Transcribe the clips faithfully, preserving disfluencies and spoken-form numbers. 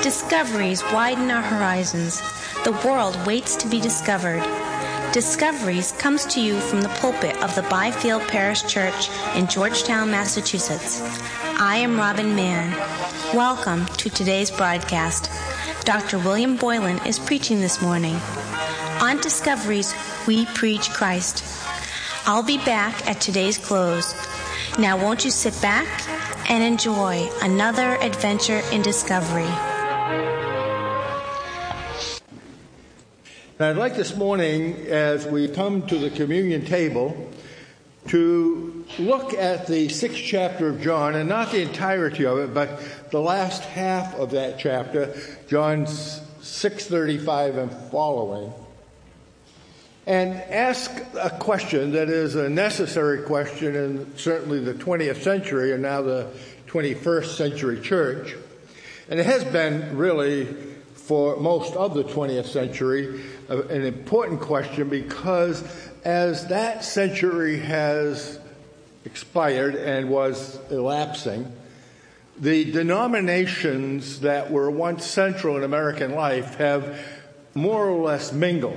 Discoveries widen our horizons. The world waits to be discovered. Discoveries comes to you from the pulpit of the Byfield Parish Church in Georgetown, Massachusetts. I am Robin Mann. Welcome to today's broadcast. Doctor William Boylan is preaching this morning. On Discoveries, we preach Christ. I'll be back at today's close. Now won't you sit back and enjoy another adventure in discovery. Now, I'd like this morning, as we come to the communion table, to look at the sixth chapter of John, and not the entirety of it, but the last half of that chapter, John six thirty-five and following, and ask a question that is a necessary question in certainly the twentieth century and now the twenty-first century church. And it has been really, for most of the twentieth century, an important question, because as that century has expired and was elapsing, the denominations that were once central in American life have more or less mingled.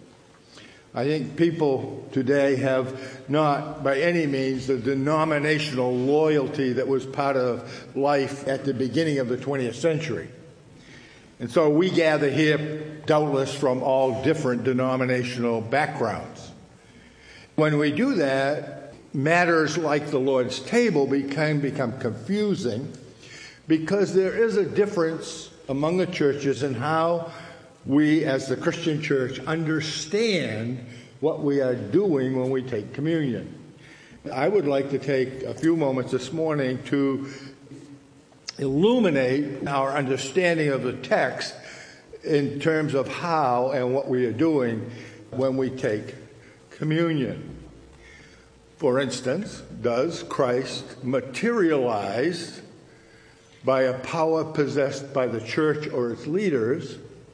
I think people today have not by any means the denominational loyalty that was part of life at the beginning of the twentieth century. And so we gather here doubtless from all different denominational backgrounds. When we do that, matters like the Lord's table can become confusing, because there is a difference among the churches in how we as the Christian church understand what we are doing when we take communion. I would like to take a few moments this morning to illuminate our understanding of the text in terms of how and what we are doing when we take communion. For instance, does Christ materialize by a power possessed by the church or its leaders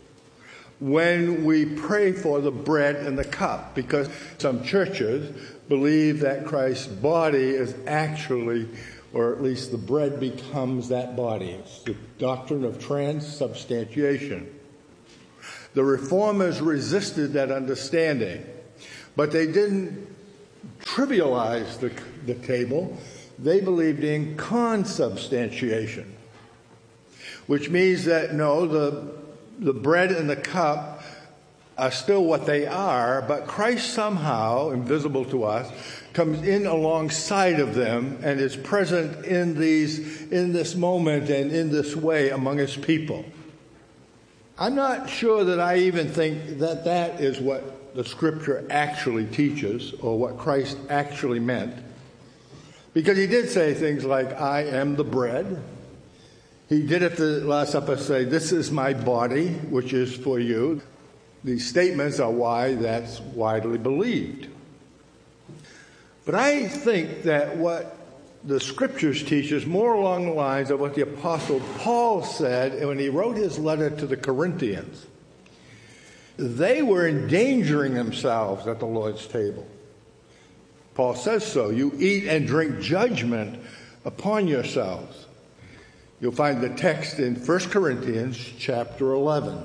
when we pray for the bread and the cup? Because some churches believe that Christ's body is actually, or at least the bread becomes that body. It's the doctrine of transubstantiation. The Reformers resisted that understanding, but they didn't trivialize the, the table. They believed in consubstantiation, which means that no, the the bread and the cup are still what they are, but Christ somehow, invisible to us, comes in alongside of them and is present in these, in this moment and in this way among his people. I'm not sure that I even think that that is what the Scripture actually teaches or what Christ actually meant, because he did say things like, I am the bread. He did at the Last Supper say, this is my body, which is for you. These statements are why that's widely believed. But I think that what the Scriptures teach is more along the lines of what the Apostle Paul said when he wrote his letter to the Corinthians. They were endangering themselves at the Lord's table. Paul says so. You eat and drink judgment upon yourselves. You'll find the text in First Corinthians chapter eleven.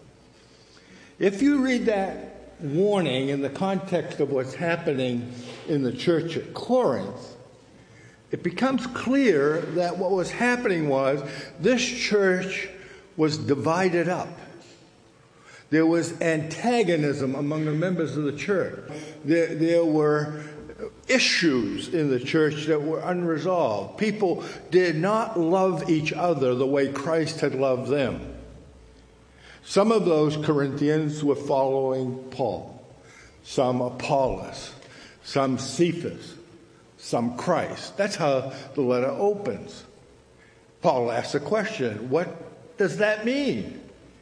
If you read that warning in the context of what's happening in the church at Corinth, it becomes clear that what was happening was this church was divided up. There was antagonism among the members of the church. There, there were issues in the church that were unresolved. People did not love each other the way Christ had loved them. Some of those Corinthians were following Paul, some Apollos, some Cephas, some Christ. That's how the letter opens. Paul asks a question, what does that mean?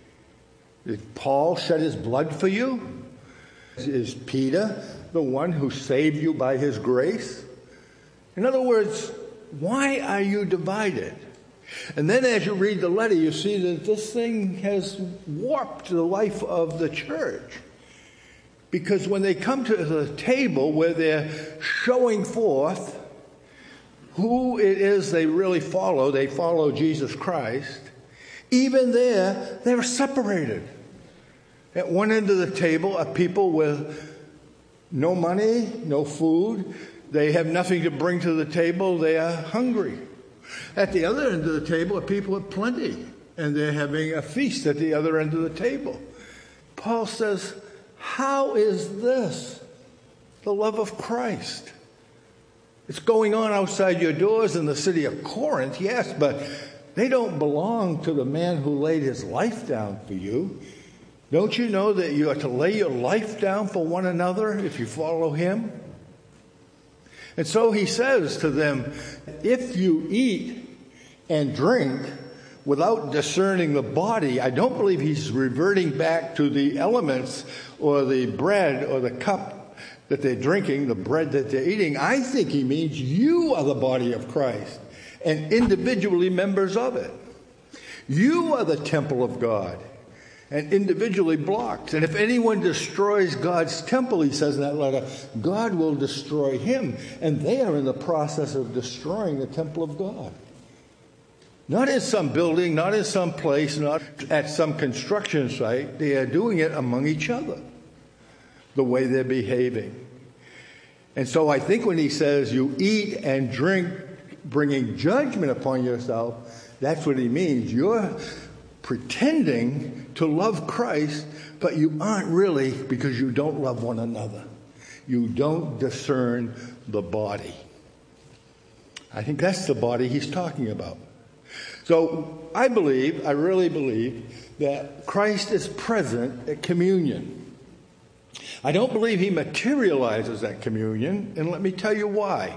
Did Paul shed his blood for you? Is Peter the one who saved you by his grace? In other words, why are you divided? And then as you read the letter, you see that this thing has warped the life of the church. Because when they come to the table where they're showing forth who it is they really follow, they follow Jesus Christ, Even there, they were separated. At one end of the table are people with no money, no food. They have nothing to bring to the table. They are hungry. At the other end of the table are people with plenty, and they're having a feast at the other end of the table. Paul says, how is this the love of Christ? It's going on outside your doors in the city of Corinth, yes, but they don't belong to the man who laid his life down for you. Don't you know that you are to lay your life down for one another if you follow him? And so he says to them, if you eat and drink without discerning the body, I don't believe he's reverting back to the elements or the bread or the cup that they're drinking, the bread that they're eating. I think he means you are the body of Christ and individually members of it. You are the temple of God and individually blocked. And if anyone destroys God's temple, he says in that letter, God will destroy him. And they are in the process of destroying the temple of God. Not in some building, not in some place, not at some construction site. They are doing it among each other, the way they're behaving. And so I think when he says you eat and drink, bringing judgment upon yourself, that's what he means. You're pretending to love Christ, but you aren't really, because you don't love one another. You don't discern the body. I think that's the body he's talking about. So I believe, I really believe, that Christ is present at communion. I don't believe he materializes at communion, and let me tell you why.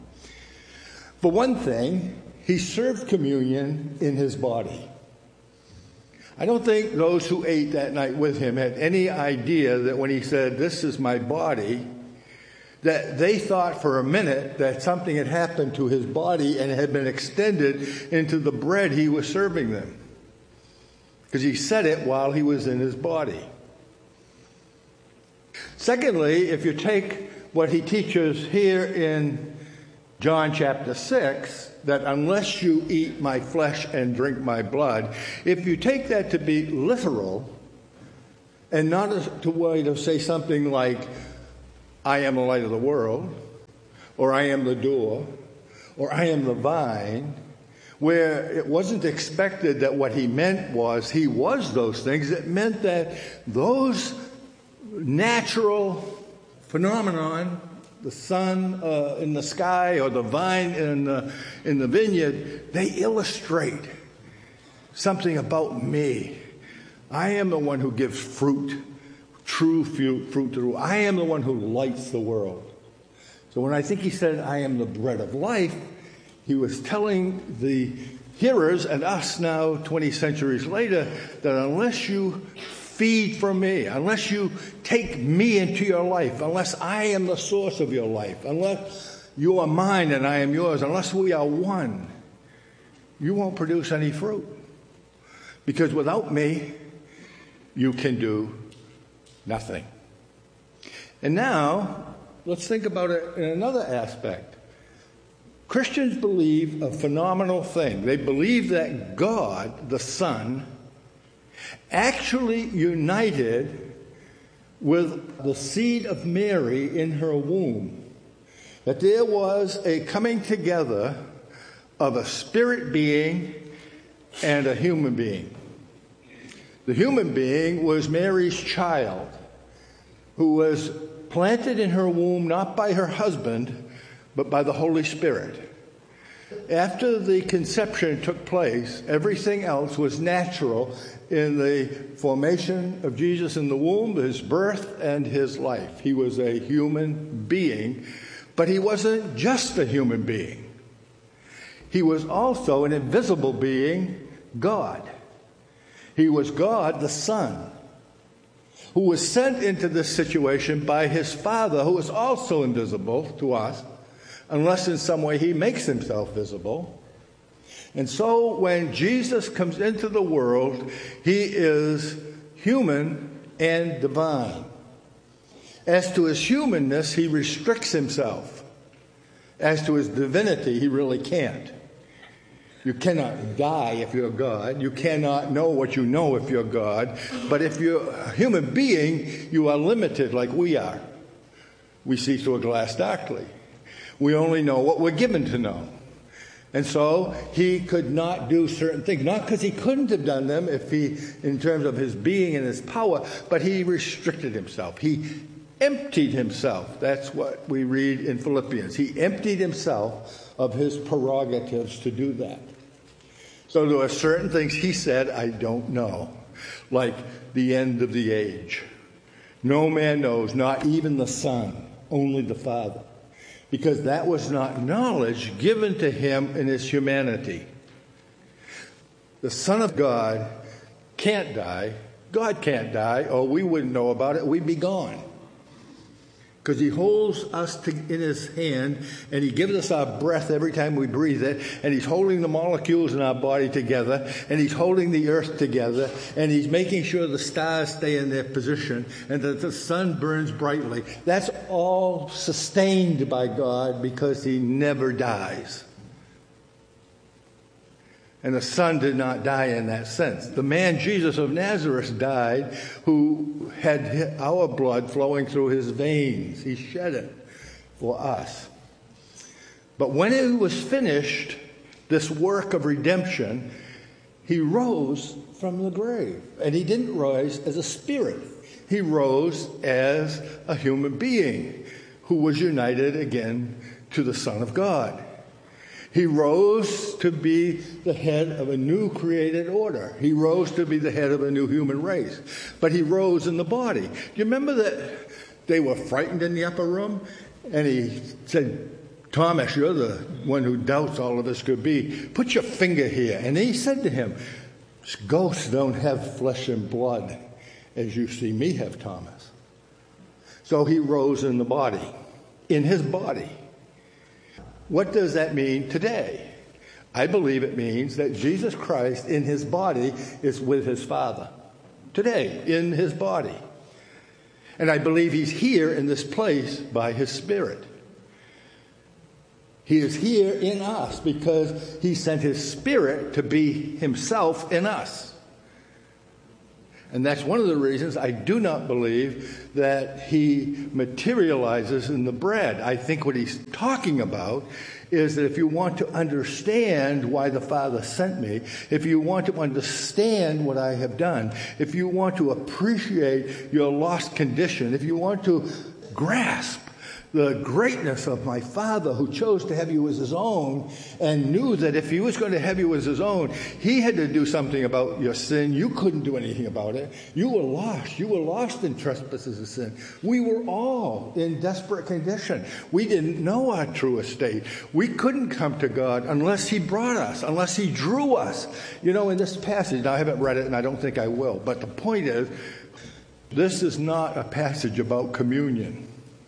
For one thing, he served communion in his body. I don't think those who ate that night with him had any idea that when he said, this is my body, that they thought for a minute that something had happened to his body and it had been extended into the bread he was serving them. Because he said it while he was in his body. Secondly, if you take what he teaches here in John chapter six, that unless you eat my flesh and drink my blood, if you take that to be literal and not as to way to say something like, I am the light of the world, or I am the door, or I am the vine, where it wasn't expected that what he meant was he was those things. It meant that those natural phenomenon, the sun uh, in the sky or the vine in the, in the vineyard, they illustrate something about me. I am the one who gives fruit, true fruit, fruit to the world. I am the one who lights the world. So when I think he said, I am the bread of life, he was telling the hearers and us now twenty centuries later that unless you feed from me, unless you take me into your life, unless I am the source of your life, unless you are mine and I am yours, unless we are one, you won't produce any fruit. Because without me, you can do nothing. And now, let's think about it in another aspect. Christians believe a phenomenal thing. They believe that God, the Son, actually united with the seed of Mary in her womb. That there was a coming together of a spirit being and a human being. The human being was Mary's child, who was planted in her womb not by her husband, but by the Holy Spirit. After the conception took place, everything else was natural in the formation of Jesus in the womb, his birth, and his life. He was a human being, but he wasn't just a human being. He was also an invisible being, God. He was God, the Son, who was sent into this situation by his Father, who is also invisible to us, unless in some way he makes himself visible. And so when Jesus comes into the world, he is human and divine. As to his humanness, he restricts himself. As to his divinity, he really can't. You cannot die if you're God. You cannot know what you know if you're God. But if you're a human being, you are limited like we are. We see through a glass darkly. We only know what we're given to know. And so he could not do certain things. Not because he couldn't have done them if he, in terms of his being and his power, but he restricted himself. He emptied himself. That's what we read in Philippians. He emptied himself of his prerogatives to do that. So there are certain things he said, I don't know, like the end of the age. No man knows, not even the Son, only the Father, because that was not knowledge given to him in his humanity. The Son of God can't die. God can't die, or we wouldn't know about it. We'd be gone. Because he holds us to, in his hand, and he gives us our breath every time we breathe it, and he's holding the molecules in our body together, and he's holding the earth together, and he's making sure the stars stay in their position, and that the sun burns brightly. That's all sustained by God because he never dies. And the Son did not die in that sense. The man Jesus of Nazareth died, who had our blood flowing through his veins. He shed it for us. But when it was finished, this work of redemption, he rose from the grave. And he didn't rise as a spirit. He rose as a human being who was united again to the Son of God. He rose to be the head of a new created order. He rose to be the head of a new human race. But he rose in the body. Do you remember that they were frightened in the upper room? And he said, Thomas, you're the one who doubts all of this could be. Put your finger here. And he said to him, ghosts don't have flesh and blood as you see me have, Thomas. So he rose in the body, in his body. What does that mean today? I believe it means that Jesus Christ in his body is with his Father. Today, in his body. And I believe he's here in this place by his Spirit. He is here in us because he sent his Spirit to be himself in us. And that's one of the reasons I do not believe that he materializes in the bread. I think what he's talking about is that if you want to understand why the Father sent me, if you want to understand what I have done, if you want to appreciate your lost condition, if you want to grasp the greatness of my Father who chose to have you as his own and knew that if he was going to have you as his own, he had to do something about your sin. You couldn't do anything about it. You were lost. You were lost in trespasses of sin. We were all in desperate condition. We didn't know our true estate. We couldn't come to God unless he brought us, unless he drew us. You know, in this passage, now I haven't read it and I don't think I will, but the point is, this is not a passage about communion.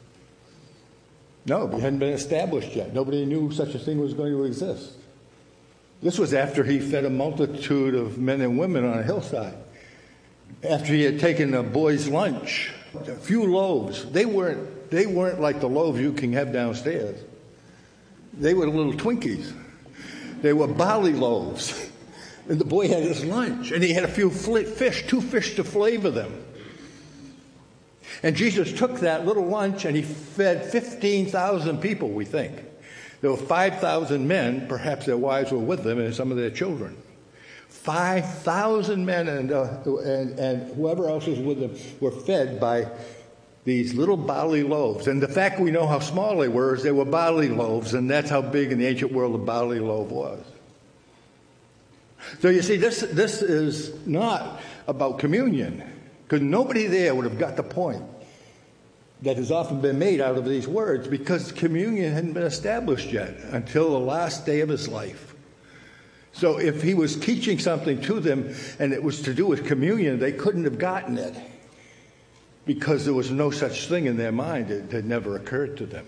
No, it hadn't been established yet. Nobody knew such a thing was going to exist. This was after he fed a multitude of men and women on a hillside. After he had taken a boy's lunch, a few loaves. They weren't, they weren't like the loaves you can have downstairs. They were little Twinkies. They were barley loaves. And the boy had his lunch. And he had a few fish, two fish to flavor them. And Jesus took that little lunch and he fed fifteen thousand people, we think. There were five thousand men, perhaps their wives were with them, and some of their children. five thousand men and, uh, and, and whoever else was with them were fed by these little barley loaves. And the fact we know how small they were is they were barley loaves, and that's how big in the ancient world a barley loaf was. So you see, this, this is not about communion. Because nobody there would have got the point that has often been made out of these words, because communion hadn't been established yet until the last day of his life. So if he was teaching something to them and it was to do with communion, they couldn't have gotten it because there was no such thing in their mind. It had never occurred to them.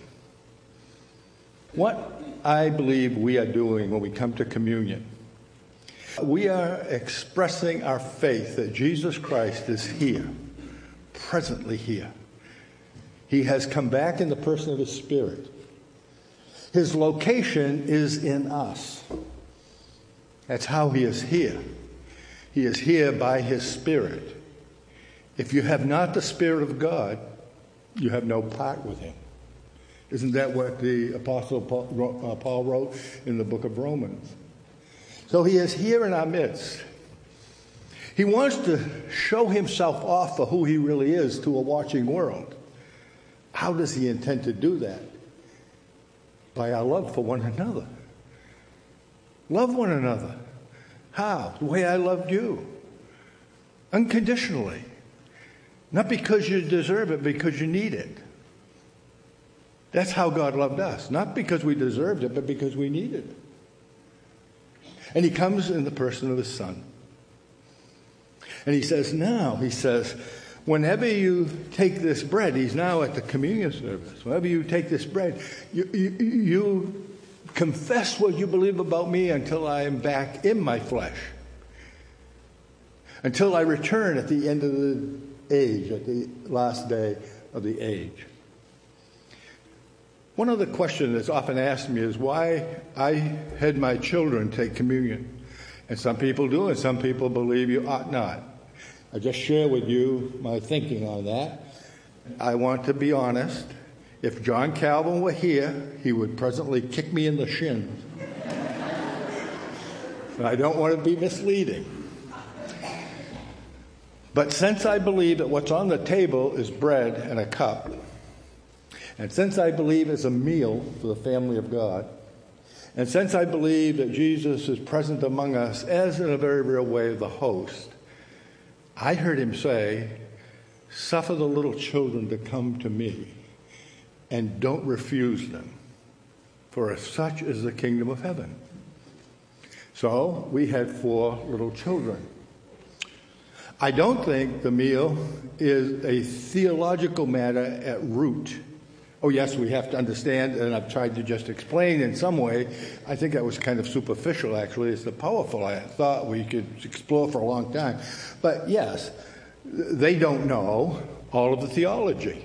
What I believe we are doing when we come to communion, we are expressing our faith that Jesus Christ is here, presently here. He has come back in the person of his Spirit. His location is in us. That's how he is here. He is here by his Spirit. If you have not the Spirit of God, you have no part with him. Isn't that what the Apostle Paul, uh, Paul wrote in the book of Romans? So he is here in our midst. He wants to show himself off for who he really is to a watching world. How does he intend to do that? By our love for one another. Love one another. How? The way I loved you. Unconditionally. Not because you deserve it, because you need it. That's how God loved us. Not because we deserved it, but because we needed it. And he comes in the person of his Son. And he says, now, he says, whenever you take this bread, he's now at the communion service. Whenever you take this bread, you, you, you confess what you believe about me until I am back in my flesh. Until I return at the end of the age, at the last day of the age. One other question that's often asked me is why I had my children take communion. And some people do, and some people believe you ought not. I just share with you my thinking on that. I want to be honest. If John Calvin were here, he would presently kick me in the shins. I don't want to be misleading. But since I believe that what's on the table is bread and a cup, and since I believe it's a meal for the family of God, and since I believe that Jesus is present among us as in a very real way the host, I heard him say, suffer the little children to come to me and don't refuse them, for such is the kingdom of heaven. So we had four little children. I don't think the meal is a theological matter at root. Oh, yes, we have to understand, and I've tried to just explain in some way. I think that was kind of superficial, actually. It's the powerful I thought we could explore for a long time. But yes, they don't know all of the theology.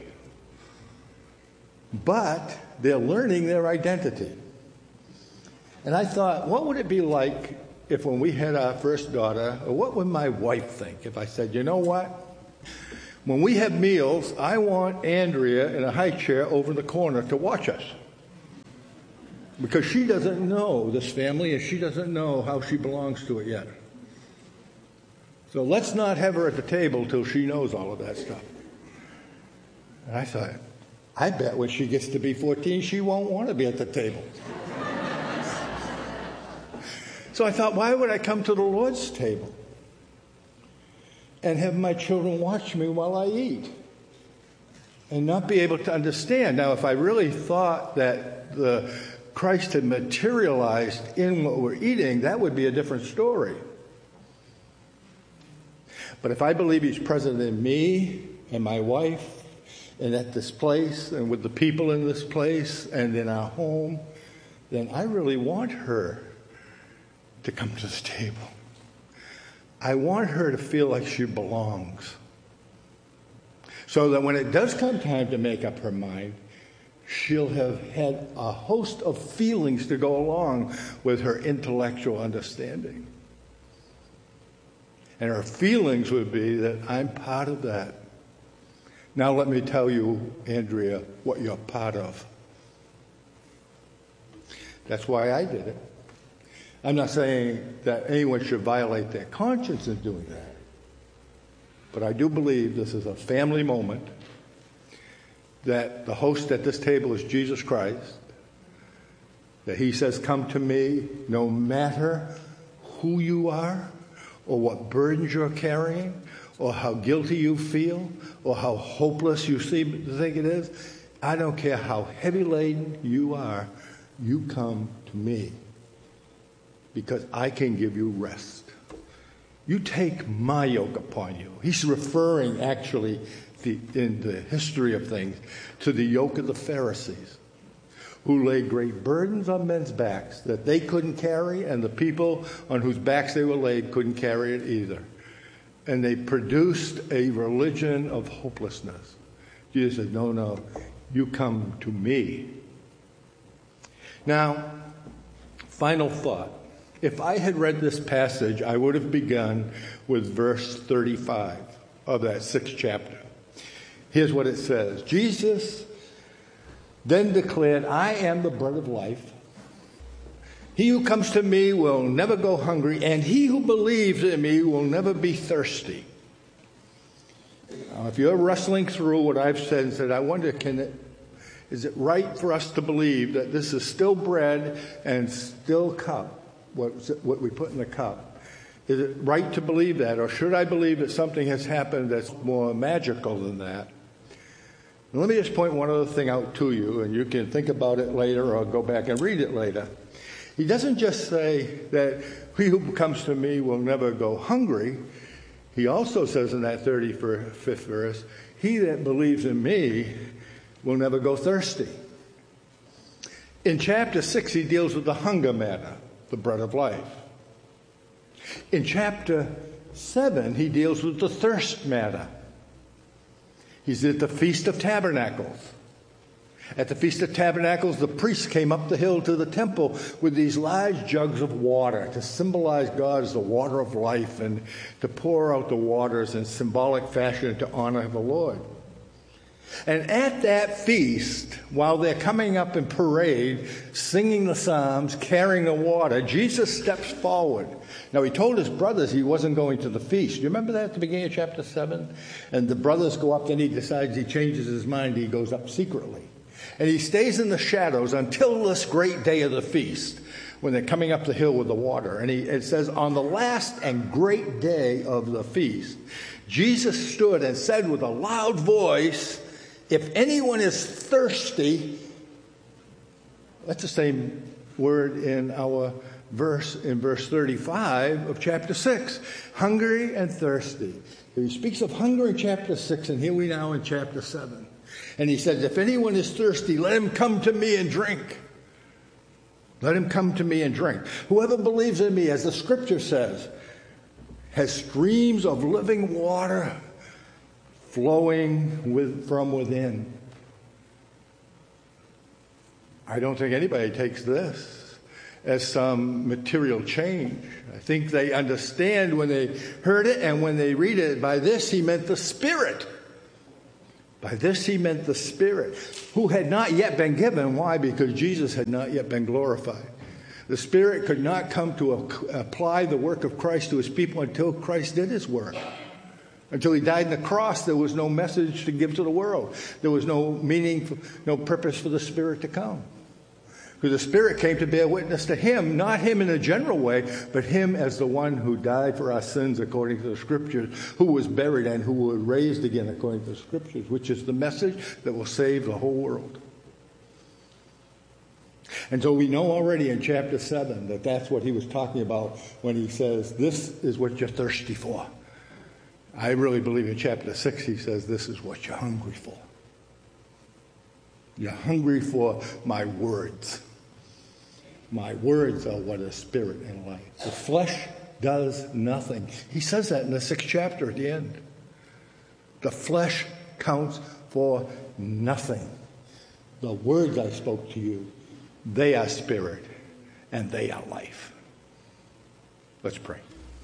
But they're learning their identity. And I thought, what would it be like if when we had our first daughter, or what would my wife think if I said, you know what? When we have meals, I want Andrea in a high chair over in the corner to watch us. Because she doesn't know this family and she doesn't know how she belongs to it yet. So let's not have her at the table till she knows all of that stuff. And I thought, I bet when she gets to be fourteen, she won't want to be at the table. So I thought, why would I come to the Lord's table and have my children watch me while I eat and not be able to understand? Now, if I really thought that the Christ had materialized in what we're eating, that would be a different story. But if I believe he's present in me and my wife and at this place and with the people in this place and in our home, then I really want her to come to the table. I want her to feel like she belongs. So that when it does come time to make up her mind, she'll have had a host of feelings to go along with her intellectual understanding. And her feelings would be that I'm part of that. Now let me tell you, Andrea, what you're part of. That's why I did it. I'm not saying that anyone should violate their conscience in doing that. But I do believe this is a family moment, that the host at this table is Jesus Christ, that he says, come to me no matter who you are or what burdens you're carrying or how guilty you feel or how hopeless you seem to think it is. I don't care how heavy laden you are, you come to me because I can give you rest. You take my yoke upon you. He's referring actually the, in the history of things to the yoke of the Pharisees, who laid great burdens on men's backs that they couldn't carry, and the people on whose backs they were laid couldn't carry it either. And they produced a religion of hopelessness. Jesus said, no, no, you come to me. Now, final thought. If I had read this passage, I would have begun with verse thirty-five of that sixth chapter. Here's what it says. Jesus then declared, I am the bread of life. He who comes to me will never go hungry, and he who believes in me will never be thirsty. Now, if you're wrestling through what I've said and said, I wonder, can it, is it right for us to believe that this is still bread and still cup, what, what we put in the cup? Is it right to believe that, or should I believe that something has happened that's more magical than that? And let me just point one other thing out to you, and you can think about it later or go back and read it later. He doesn't just say that he who comes to me will never go hungry. He also says in that thirty-fifth verse, he that believes in me will never go thirsty. In chapter six, he deals with the hunger matter, the bread of life. In chapter seven, he deals with the thirst matter. He's at the Feast of Tabernacles. At the Feast of Tabernacles, the priests came up the hill to the temple with these large jugs of water to symbolize God as the water of life and to pour out the waters in symbolic fashion to honor the Lord. And at that feast, while they're coming up in parade, singing the psalms, carrying the water, Jesus steps forward. Now, he told his brothers he wasn't going to the feast. Do you remember that at the beginning of chapter seven? And the brothers go up, then he decides he changes his mind. He goes up secretly. And he stays in the shadows until this great day of the feast, when they're coming up the hill with the water. And he, it says, on the last and great day of the feast, Jesus stood and said with a loud voice, if anyone is thirsty, that's the same word in our verse, in verse thirty-five of chapter six, hungry and thirsty. He speaks of hunger in chapter six, and here we now in chapter seven. And he says, if anyone is thirsty, let him come to me and drink. Let him come to me and drink. Whoever believes in me, as the scripture says, has streams of living water flowing with, from within. I don't think anybody takes this as some material change. I think they understand when they heard it and when they read it, by this he meant the Spirit. By this he meant the Spirit, who had not yet been given. Why? Because Jesus had not yet been glorified. The Spirit could not come to apply the work of Christ to his people until Christ did his work. Until he died on the cross, there was no message to give to the world. There was no meaning, no purpose for the Spirit to come. Because the Spirit came to bear witness to him, not him in a general way, but him as the one who died for our sins according to the Scriptures, who was buried and who was raised again according to the Scriptures, which is the message that will save the whole world. And so we know already in chapter seven that that's what he was talking about when he says, this is what you're thirsty for. I really believe in chapter six he says, this is what you're hungry for. You're hungry for my words. My words are what is spirit and life. The flesh does nothing. He says that in the sixth chapter at the end. The flesh counts for nothing. The words I spoke to you, they are spirit and they are life. Let's pray.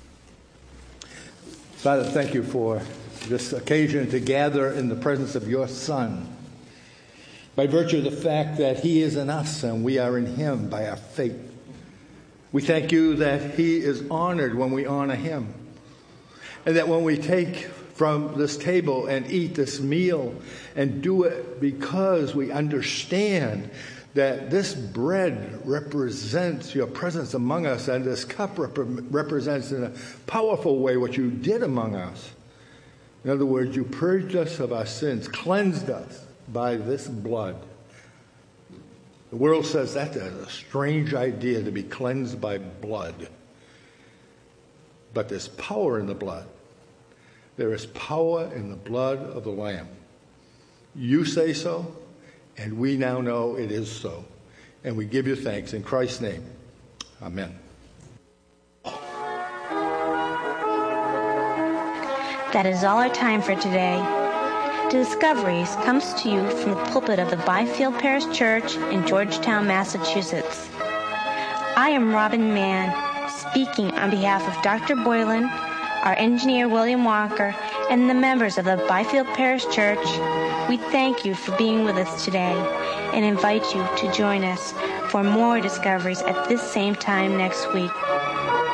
Father, thank you for this occasion to gather in the presence of your Son. By virtue of the fact that he is in us and we are in him by our faith. We thank you that he is honored when we honor him. And that when we take from this table and eat this meal and do it because we understand that this bread represents your presence among us and this cup rep- represents in a powerful way what you did among us. In other words, you purged us of our sins, cleansed us by this blood. The world says that's a strange idea to be cleansed by blood. But there's power in the blood. There is power in the blood of the Lamb. You say so, and we now know it is so. And we give you thanks in Christ's name. Amen. That is all our time for today. Discoveries comes to you from the pulpit of the Byfield Parish Church in Georgetown, Massachusetts. I am Robin Mann, Speaking on behalf of Doctor Boylan, our engineer William Walker, and the members of the Byfield Parish Church, we thank you for being with us today and invite you to join us for more discoveries at this same time next week.